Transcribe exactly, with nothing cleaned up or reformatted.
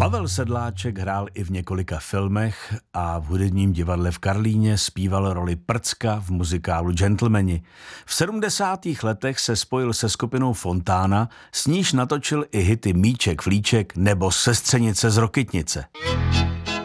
Pavel Sedláček hrál i v několika filmech a v hudebním divadle v Karlíně zpíval roli Prcka v muzikálu Gentlemani. V sedmdesátých letech se spojil se skupinou Fontána, s níž natočil i hity Míček Flíček nebo Sestřenice z Rokytnice.